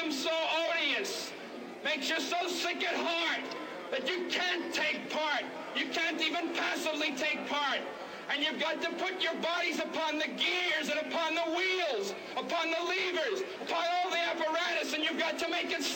become so odious, makes you so sick at heart that you can't take part. You can't even passively take part. And you've got to put your bodies upon the gears and upon the wheels, upon the levers, upon all the apparatus, and you've got to make it